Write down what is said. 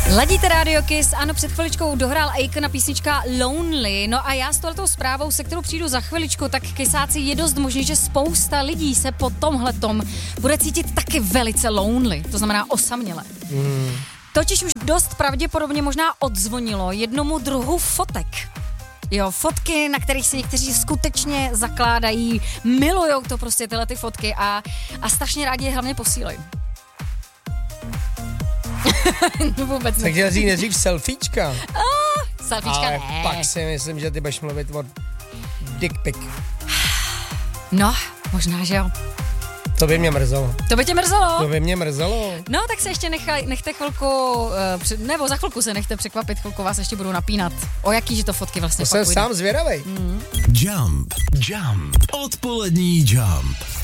Ladíte Radio Kiss, ano, před chviličkou dohrál Akon na písnička Lonely, no a já s touhletou zprávou, se kterou přijdu za chviličku, tak kysáci je dost možný, že spousta lidí se po tomhletom bude cítit taky velice lonely, to znamená osaměle. Totiž už dost pravděpodobně možná odzvonilo jednomu druhu fotek. Jo, fotky, na kterých se někteří skutečně zakládají, milujou to prostě tyhle ty fotky a strašně rádi je hlavně posílají. No vůbec ne. Tak chtěl říct nejdřív selfiečka. Selfiečka ale ne. pak si myslím, že ty budeš mluvit o dick pic. No, možná, že jo. To by mě mrzelo. To by tě mrzelo? To by mě mrzelo. No, tak se ještě nechte chvilku, nebo za chvilku se nechte překvapit, chvilku vás ještě budu napínat. O jaký že to fotky vlastně To pak jsem půjde. sám zvědavej. Jump. Odpolední Jump.